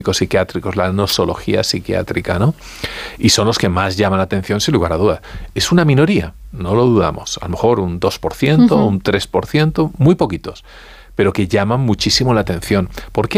psiquiátricos, la nosología psiquiátrica, ¿no? Y son los que más llaman la atención, sin lugar a dudas. Es una minoría, no lo dudamos. A lo mejor un 2%, un 3%, muy poquitos, pero que llaman muchísimo la atención. ¿Por qué?